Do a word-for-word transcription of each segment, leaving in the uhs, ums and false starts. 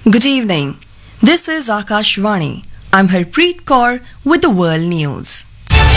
Good evening. This is Akashvani. I'm Harpreet Kaur with the world news.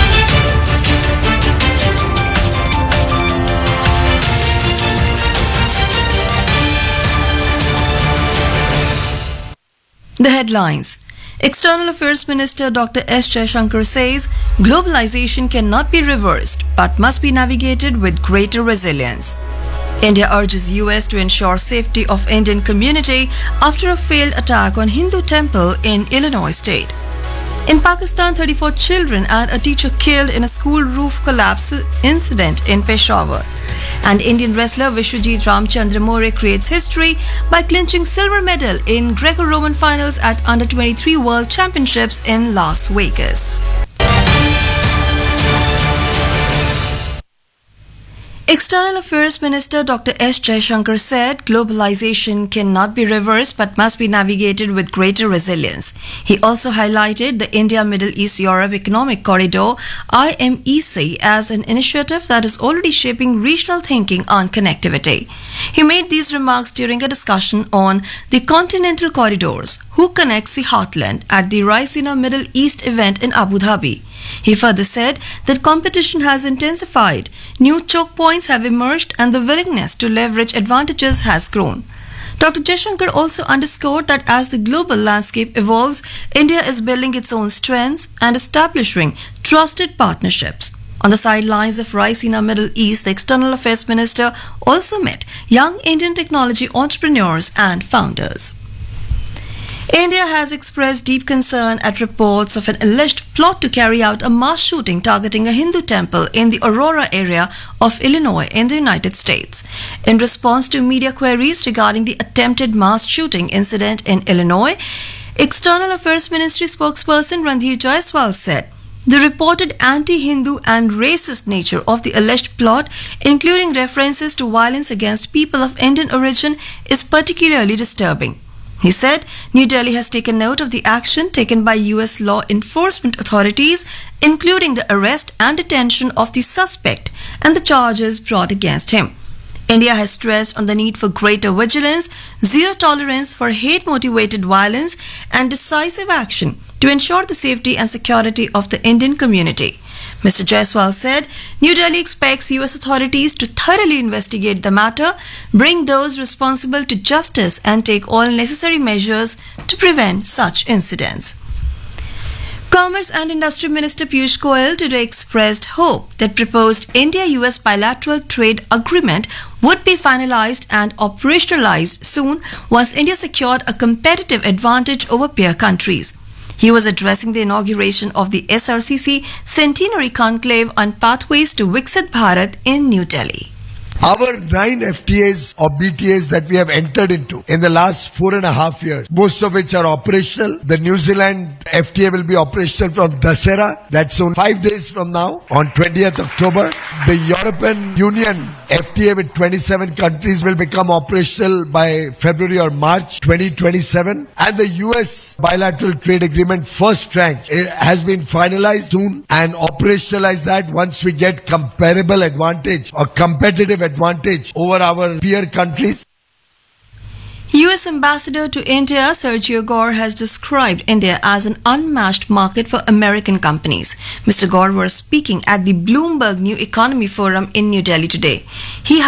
The headlines. External Affairs Minister Doctor S. Jaishankar says globalization cannot be reversed but must be navigated with greater resilience. India urges U S to ensure safety of Indian community after a failed attack on Hindu temple in Illinois state. In Pakistan, thirty-four children and a teacher killed in a school roof collapse incident in Peshawar. And Indian wrestler Vishwajit Ramchandra More creates history by clinching silver medal in Greco-Roman finals at Under twenty-three World Championships in Las Vegas. External Affairs Minister Doctor S. Jaishankar said globalization cannot be reversed but must be navigated with greater resilience. He also highlighted the India-Middle East-Europe Economic Corridor I M E C as an initiative that is already shaping regional thinking on connectivity. He made these remarks during a discussion on the Continental Corridors, who connects the heartland at the Raisina Middle East event in Abu Dhabi. He further said that competition has intensified, new choke points have emerged, and the willingness to leverage advantages has grown. Doctor Jaishankar also underscored that as the global landscape evolves, India is building its own strengths and establishing trusted partnerships. On the sidelines of Raisina Middle East, the External Affairs Minister also met young Indian technology entrepreneurs and founders. India has expressed deep concern at reports of an alleged plot to carry out a mass shooting targeting a Hindu temple in the Aurora area of Illinois in the United States. In response to media queries regarding the attempted mass shooting incident in Illinois, External Affairs Ministry spokesperson Randhir Jaiswal said, the reported anti-Hindu and racist nature of the alleged plot, including references to violence against people of Indian origin, is particularly disturbing. He said New Delhi has taken note of the action taken by U S law enforcement authorities, including the arrest and detention of the suspect and the charges brought against him. India has stressed on the need for greater vigilance, zero tolerance for hate-motivated violence, and decisive action to ensure the safety and security of the Indian community. Mister Jaiswal said New Delhi expects U S authorities to thoroughly investigate the matter, bring those responsible to justice, and take all necessary measures to prevent such incidents. Commerce and Industry Minister Piyush Goyal today expressed hope that proposed India U S bilateral trade agreement would be finalized and operationalized soon once India secured a competitive advantage over peer countries. He was addressing the inauguration of the S R C C Centenary Conclave on Pathways to Viksit Bharat in New Delhi. Our nine F T As or B T As that we have entered into in the last four and a half years, most of which are operational. The New Zealand F T A will be operational from Dussehra, that's on five days from now, on twentieth October. The European Union F T A with twenty-seven countries will become operational by February or March twenty twenty-seven. And the U S bilateral trade agreement first tranche has been finalized soon and operationalize that once we get comparable advantage or competitive advantage over our peer countries. U S Ambassador to India Sergio Gore has described India as an unmatched market for American companies. Mister Gore was speaking at the Bloomberg New Economy Forum in New Delhi today. He